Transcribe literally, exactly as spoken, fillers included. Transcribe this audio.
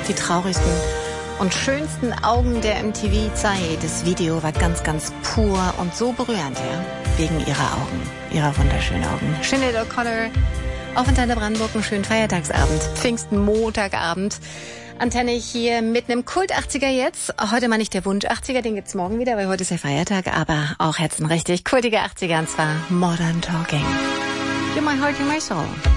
die traurigsten und schönsten Augen der M T V-Zeit. Das Video war ganz, ganz pur und so berührend, ja, wegen ihrer Augen, ihrer wunderschönen Augen. Sinead O'Connor, auf Antenne Brandenburg, einen schönen Feiertagsabend, Pfingsten-Montagabend. Antenne hier mit einem Kult-achtziger jetzt. Heute mal nicht der Wunsch-achtziger, den gibt's morgen wieder, weil heute ist ja Feiertag, aber auch jetzt ein richtig kultiger achtziger, und zwar Modern Talking. You're my heart, you're my soul.